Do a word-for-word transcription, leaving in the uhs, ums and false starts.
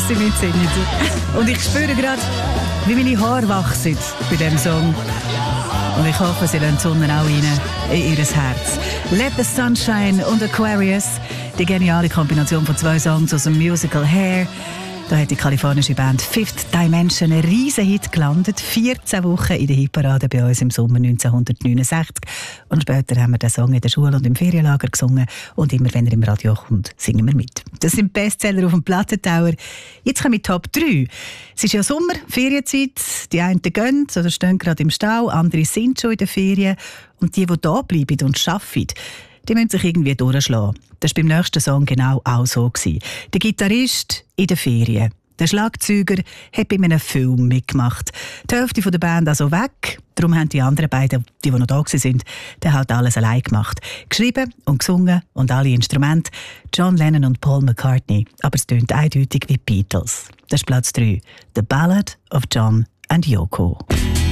sie mitsingen. Und ich spüre gerade, wie meine Haare wachsen bei diesem Song. Und ich hoffe, sie lassen die Sonne auch rein in ihr Herz. Let the Sunshine und Aquarius, die geniale Kombination von zwei Songs aus dem Musical Hair. Da hat die kalifornische Band Fifth Dimension einen riesen Hit gelandet. vierzehn Wochen in der Hitparade bei uns im Sommer neunzehnhundertneunundsechzig. Und später haben wir den Song in der Schule und im Ferienlager gesungen. Und immer, wenn er im Radio kommt, singen wir mit. Das sind Bestseller auf dem Plattentauer. Jetzt kommen wir Top drei. Es ist ja Sommer, Ferienzeit. Die einen gehen oder stehen gerade im Stau, andere sind schon in den Ferien. Und die, die da bleiben und arbeiten, die müssen sich irgendwie durchschlagen. Das war beim nächsten Song genau auch so. Der Gitarrist in den Ferien. Der Schlagzeuger hat bei einem Film mitgemacht. Die Hälfte der Band also weg. Darum haben die anderen beiden, die, die noch da waren, dann halt alles allein gemacht. Geschrieben und gesungen und alle Instrumente. John Lennon und Paul McCartney. Aber es tönt eindeutig wie Beatles. Das ist Platz drei. The Ballad of John and Yoko.